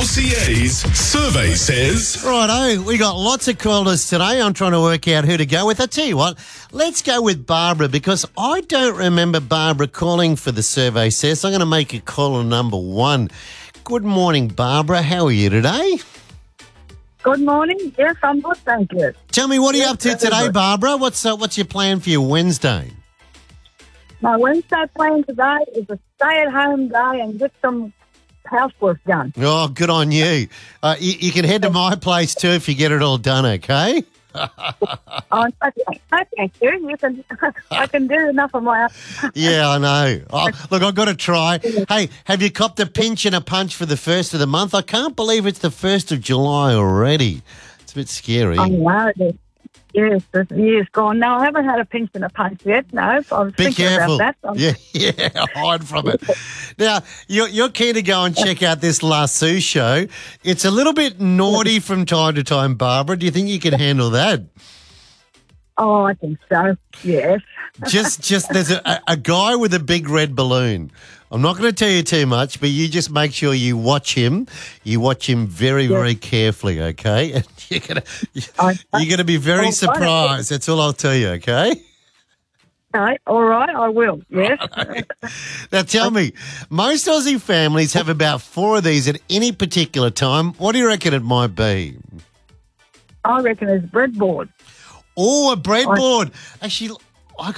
RCA's survey says... Righto, we got lots of callers today. I'm trying to work out who to go with. I tell you what, let's go with Barbara because I don't remember Barbara calling for the survey says. So I'm going to make a caller number one. Good morning, Barbara. How are you today? Good morning. Yes, I'm good, thank you. Tell me, what are you up to very today, good. Barbara? What's your plan for your Wednesday? My Wednesday plan today is a stay-at-home day and get some housework done. Oh, good on you. You can head to my place too if you get it all done, okay? Thank you. I can do enough of my own. Yeah, I know. Oh, look, I've got to try. Hey, have you copped a pinch and a punch for the first of the month? I can't believe it's the 1st of July already. It's a bit scary. I know. Yes, the year's gone. No, I haven't had a pinch and a punch yet. No, I was Be thinking careful. about that. Yeah, hide from it. Now, you're keen to go and check out this Lasso show. It's a little bit naughty from time to time, Barbara. Do you think you can handle that? Oh, I think so. Yes. Just there's a guy with a big red balloon. I'm not going to tell you too much, but you just make sure you watch him. You watch him very, very carefully, okay? And you're gonna be very surprised. That's all I'll tell you, okay? No, all right, I will. Yes. Now tell me, most Aussie families have about 4 of these at any particular time. What do you reckon it might be? I reckon it's breadboard. Oh, a breadboard. Actually, I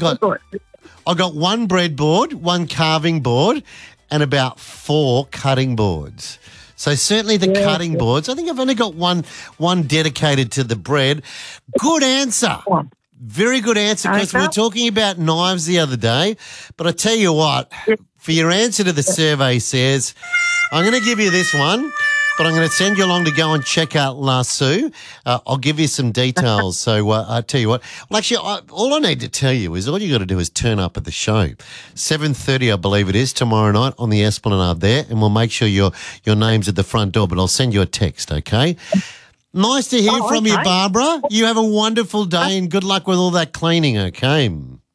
got one breadboard, one carving board, and about 4 cutting boards. So certainly the cutting boards. I think I've only got one dedicated to the bread. Good answer. Very good answer, because we were talking about knives the other day. But I tell you what, for your answer to the survey says, I'm going to give you this one, but I'm going to send you along to go and check out Lasso. I'll give you some details. So I tell you what. Well, actually, all I need to tell you is all you got to do is turn up at the show. 7:30, I believe it is, tomorrow night on the Esplanade there, and we'll make sure your name's at the front door, but I'll send you a text, okay? Nice to hear from you, Barbara. You have a wonderful day and good luck with all that cleaning, okay?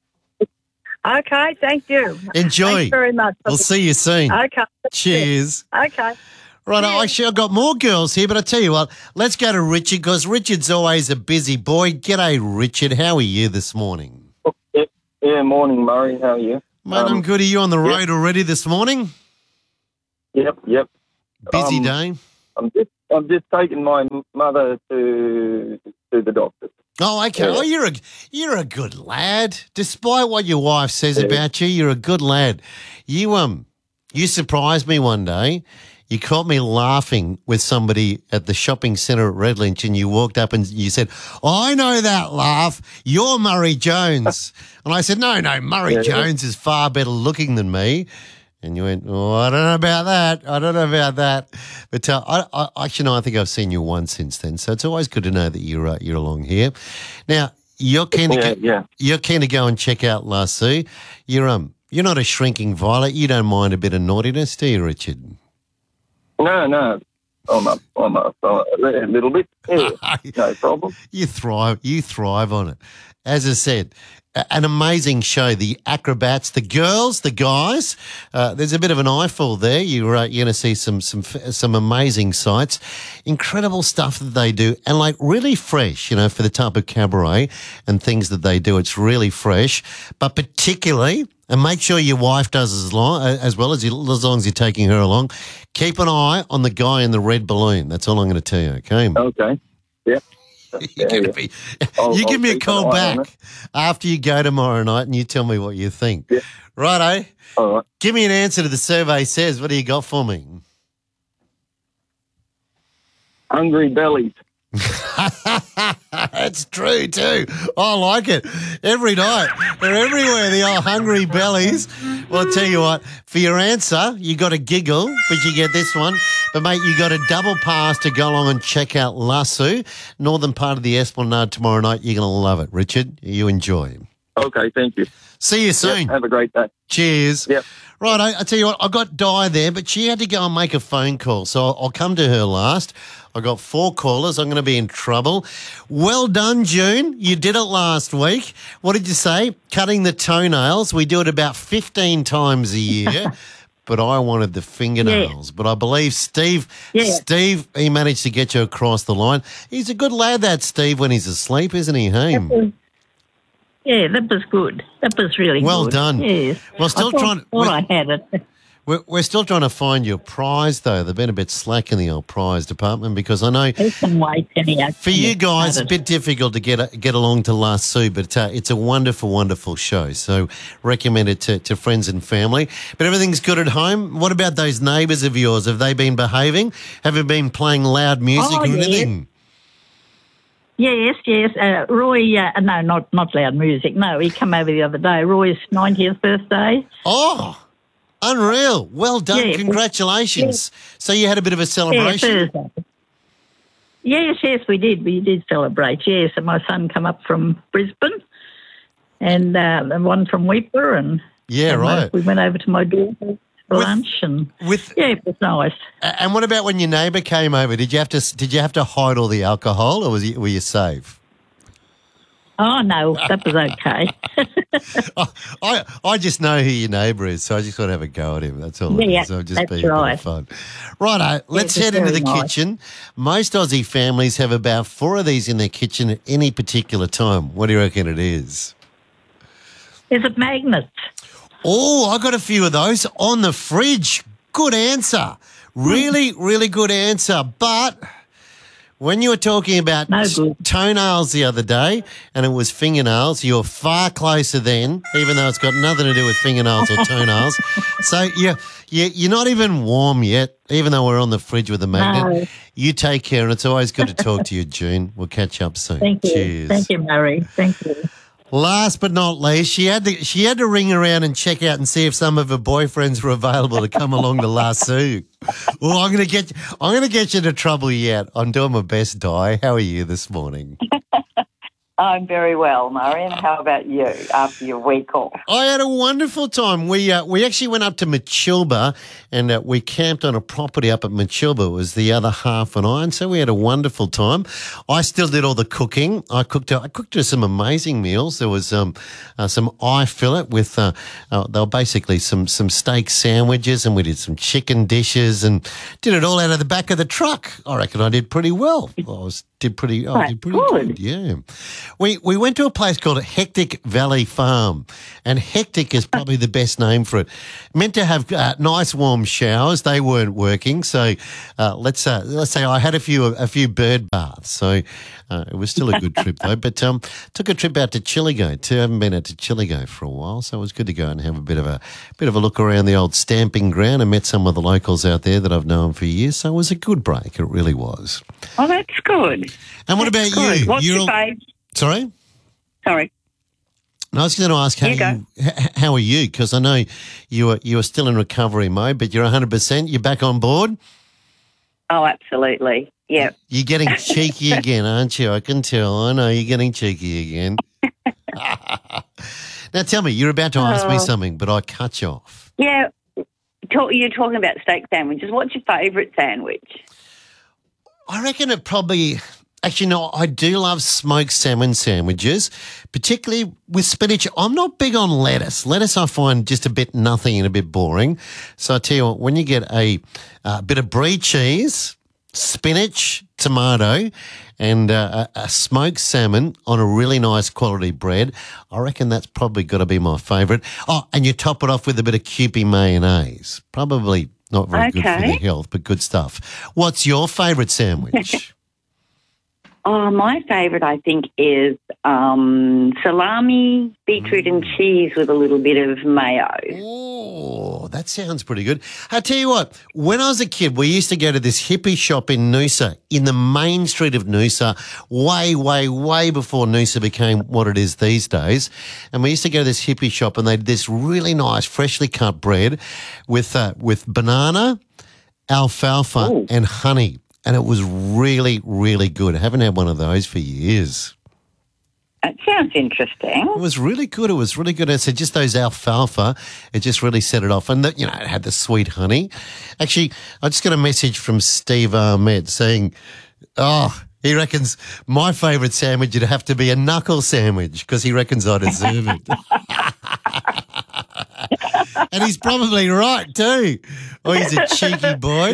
Okay, thank you. Enjoy. Thanks very much. We'll see you soon. Okay. Cheers. Okay. Right, actually, I've got more girls here, but I tell you what, let's go to Richard, because Richard's always a busy boy. G'day, Richard. How are you this morning? Yeah, morning, Murray. How are you? Mate, I'm good. Are you on the road already this morning? Yep. Busy day? I'm just taking my mother to the doctor. Oh, okay. Yeah. Oh, you're a good lad. Despite what your wife says about you, you're a good lad. You surprised me one day. You caught me laughing with somebody at the shopping centre at Redlynch, and you walked up and you said, I know that laugh. You're Murray Jones. And I said, no, Murray Jones is far better looking than me. And you went, oh, I don't know about that. But I think I've seen you once since then. So it's always good to know that you're along here. Now, you're keen to go and check out Lasso. You're not a shrinking violet. You don't mind a bit of naughtiness, do you, Richard? No. I'm a little bit. Yeah, no problem. You thrive on it. As I said, an amazing show. The acrobats, the girls, the guys. There's a bit of an eyeful there. You're going to see some amazing sights, incredible stuff that they do, and like really fresh. For the type of cabaret and things that they do, it's really fresh. But particularly, and make sure your wife does as long as you're taking her along. Keep an eye on the guy in the red balloon. That's all I'm going to tell you. Okay. Okay. Yeah. You give me a call back after you go tomorrow night and you tell me what you think. Yeah. Righto. All right. Give me an answer to the survey says. What do you got for me? Hungry bellies. That's true too. I like it. Every night. They're everywhere, the old hungry bellies. Well, I'll tell you what, for your answer, you got a giggle, but you get this one. But, mate, you got a double pass to go along and check out Lasso, northern part of the Esplanade tomorrow night. You're going to love it, Richard. You enjoy. Okay, thank you. See you soon. Yep, have a great day. Cheers. Yep. Right, I tell you what, I got Di there, but she had to go and make a phone call, so I'll come to her last. I got 4 callers. I'm going to be in trouble. Well done, June. You did it last week. What did you say? Cutting the toenails. We do it about 15 times a year. but I wanted the fingernails. But I believe Steve, he managed to get you across the line. He's a good lad, that Steve, when he's asleep, isn't he, Haim? Yeah, that was good. That was really well good. done. Yes. Well, still trying. I had it. We're still trying to find your prize, though. They've been a bit slack in the old prize department because I know There's some weight anyhow. for you guys it's a bit difficult to get along to Lasso, but it's a wonderful, wonderful show. So recommend it to friends and family. But everything's good at home. What about those neighbours of yours? Have they been behaving? Have they been playing loud music or anything? Yes. Roy, no, not loud music. No, he came over the other day. Roy's 90th birthday. Oh, unreal. Well done. Yeah. Congratulations. So you had a bit of a celebration? Yeah, Thursday. Yes, we did. We did celebrate, yes. And my son come up from Brisbane and one from Weeper. And right. We went over to my daughter for lunch and it was nice. And what about when your neighbour came over? Did you have to hide all the alcohol, or were you safe? Oh no, that was okay. I just know who your neighbour is, so I just want to have a go at him. That's all. Yeah, I'm just that's being a bit right. of fun. Righto, let's head into the kitchen. Most Aussie families have about 4 of these in their kitchen at any particular time. What do you reckon it is? Is it magnets? Oh, I got a few of those on the fridge. Good answer. Really, really good answer. But when you were talking about toenails the other day and it was fingernails, you're far closer then, even though it's got nothing to do with fingernails or toenails. So you're not even warm yet, even though we're on the fridge with the magnet. No. You take care, and it's always good to talk to you, June. We'll catch up soon. Thank you. Cheers. Thank you, Murray. Thank you. Last but not least, she had to ring around and check out and see if some of her boyfriends were available to come along to Lasso. Oh, I'm gonna get you into trouble yet. I'm doing my best, Di. How are you this morning? I'm very well, Murray. And how about you after your week off? I had a wonderful time. We actually went up to Machilba and we camped on a property up at Machilba. It was the other half and I, and so we had a wonderful time. I still did all the cooking. I cooked her some amazing meals. There was some eye fillet with they were basically some steak sandwiches, and we did some chicken dishes and did it all out of the back of the truck. I reckon I did pretty well. I did pretty good. Yeah. We went to a place called Hectic Valley Farm, and Hectic is probably the best name for it. Meant to have nice warm showers. They weren't working, so let's say I had a few bird baths. So it was still a good trip though. But took a trip out to Chillago. I haven't been out to Chillago for a while, so it was good to go and have a bit of a look around the old stamping ground, and met some of the locals out there that I've known for years. So it was a good break. It really was. Oh, that's good. And what about you? What's your favourite? Sorry? Sorry. I was going to ask how are you? Because I know you are still in recovery mode, but you're 100%. You're back on board? Oh, absolutely. Yeah. You're getting cheeky again, aren't you? I can tell. I know you're getting cheeky again. Now tell me, you're about to ask me something, but I cut you off. Yeah. You're talking about steak sandwiches. What's your favourite sandwich? I reckon it probably... Actually, no, I do love smoked salmon sandwiches, particularly with spinach. I'm not big on lettuce. Lettuce I find just a bit nothing and a bit boring. So I tell you what, when you get a bit of brie cheese, spinach, tomato, and a smoked salmon on a really nice quality bread, I reckon that's probably got to be my favourite. Oh, and you top it off with a bit of Kewpie mayonnaise. Probably not very good for the health, but good stuff. What's your favourite sandwich? Oh, my favourite, I think, is salami, beetroot and cheese with a little bit of mayo. Oh, that sounds pretty good. I tell you what, when I was a kid, we used to go to this hippie shop in Noosa, in the main street of Noosa, way, way, way before Noosa became what it is these days. And we used to go to this hippie shop, and they had this really nice, freshly cut bread with banana, alfalfa, and honey. And it was really, really good. I haven't had one of those for years. That sounds interesting. It was really good. I said just those alfalfa, it just really set it off. And, it had the sweet honey. Actually, I just got a message from Steve Ahmed saying, he reckons my favourite sandwich would have to be a knuckle sandwich because he reckons I deserve it. And he's probably right too. Oh, he's a cheeky boy.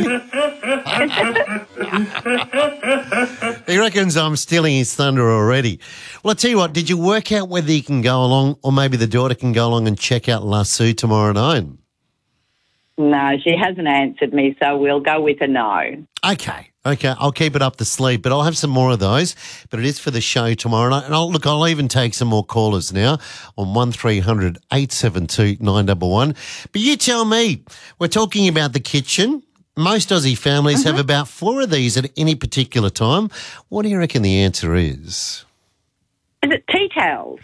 He reckons I'm stealing his thunder already. Well, I tell you what, did you work out whether you can go along, or maybe the daughter can go along and check out La Sue tomorrow night? No, she hasn't answered me, so we'll go with a no. Okay, I'll keep it up the sleeve, but I'll have some more of those. But it is for the show tomorrow night. And I'll even take some more callers now on 1300 872 911. But you tell me, we're talking about the kitchen. Most Aussie families have about 4 of these at any particular time. What do you reckon the answer is? Is it tea towels?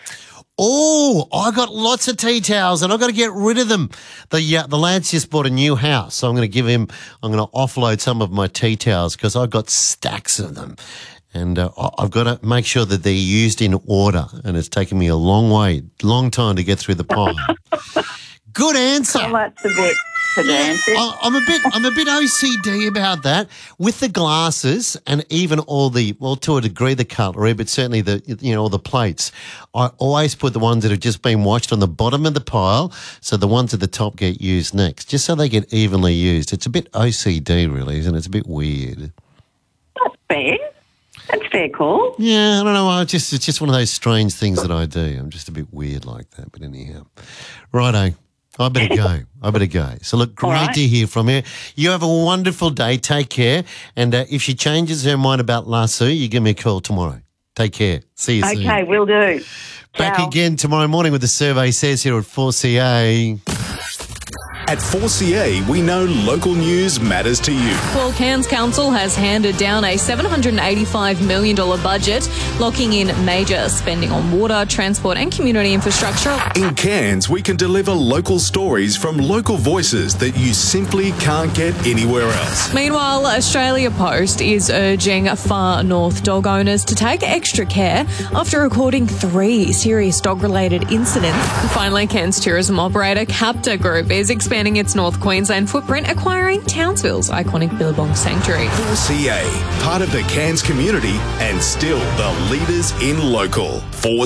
Oh, I got lots of tea towels and I've got to get rid of them. The lad's just bought a new house, so I'm going to offload some of my tea towels because I've got stacks of them. And I've got to make sure that they're used in order, and it's taken me a long time to get through the pile. Good answer. Well, that's a bit pedantic. I'm a bit OCD about that with the glasses and even to a degree the cutlery, but certainly all the plates. I always put the ones that have just been washed on the bottom of the pile, so the ones at the top get used next, just so they get evenly used. It's a bit OCD, really, isn't it? It's a bit weird. That's fair. That's fair call. Yeah, I don't know. It's just one of those strange things that I do. I'm just a bit weird like that. But anyhow, righto. I better go. So, look, great to hear from you. You have a wonderful day. Take care. And if she changes her mind about La Sue, you give me a call tomorrow. Take care. See you soon. Okay, will do. Back Ciao. again tomorrow morning with the Survey Says here at 4CA. At 4CA, we know local news matters to you. Well, Cairns Council has handed down a $785 million budget, locking in major spending on water, transport and community infrastructure. In Cairns, we can deliver local stories from local voices that you simply can't get anywhere else. Meanwhile, Australia Post is urging far north dog owners to take extra care after recording 3 serious dog-related incidents. And finally, Cairns tourism operator Capta Group is expanding its North Queensland footprint, acquiring Townsville's iconic Billabong Sanctuary. 4CA, part of the Cairns community and still the leaders in local.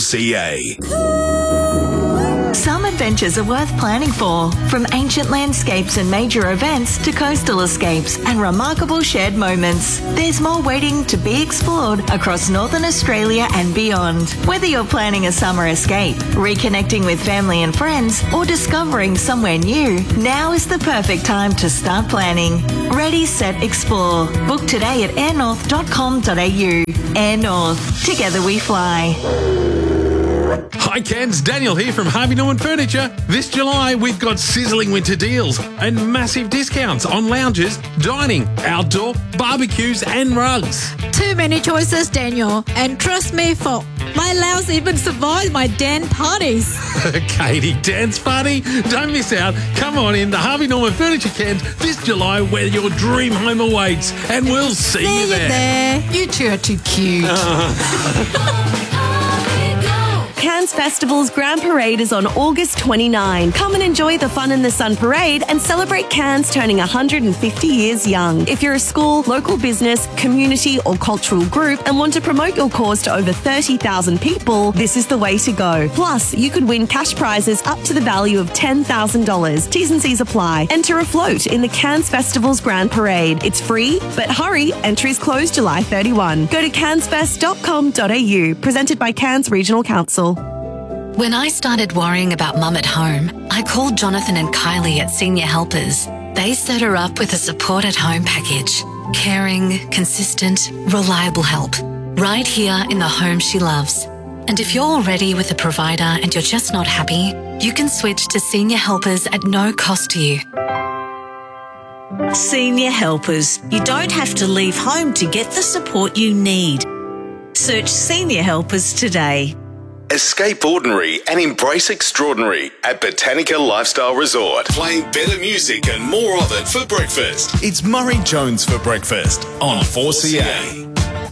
4CA. Some adventures are worth planning for, from ancient landscapes and major events to coastal escapes and remarkable shared moments. There's more waiting to be explored across Northern Australia and beyond. Whether you're planning a summer escape, reconnecting with family and friends, or discovering somewhere new, now is the perfect time to start planning. Ready, set, explore. Book today at airnorth.com.au. Air North. Together we fly. Hi Cairns, Daniel here from Harvey Norman Furniture. This July we've got sizzling winter deals and massive discounts on lounges, dining, outdoor, barbecues and rugs. Too many choices, Daniel. And trust me, my lounge even survived my dance parties. Katie, dance party? Don't miss out. Come on in the Harvey Norman Furniture Cairns this July where your dream home awaits, and we'll see you there. You two are too cute. Cairns Festival's Grand Parade is on August 29. Come and enjoy the Fun in the Sun Parade and celebrate Cairns turning 150 years young. If you're a school, local business, community or cultural group and want to promote your cause to over 30,000 people, this is the way to go. Plus, you could win cash prizes up to the value of $10,000. T's and C's apply. Enter a float in the Cairns Festival's Grand Parade. It's free, but hurry, entries close July 31. Go to cairnsfest.com.au. Presented by Cairns Regional Council. When I started worrying about Mum at home, I called Jonathan and Kylie at Senior Helpers. They set her up with a support at home package. Caring, consistent, reliable help. Right here in the home she loves. And if you're already with a provider and you're just not happy, you can switch to Senior Helpers at no cost to you. Senior Helpers. You don't have to leave home to get the support you need. Search Senior Helpers today. Escape ordinary and embrace extraordinary at Botanica Lifestyle Resort. Playing better music and more of it for breakfast. It's Murray Jones for breakfast on 4CA.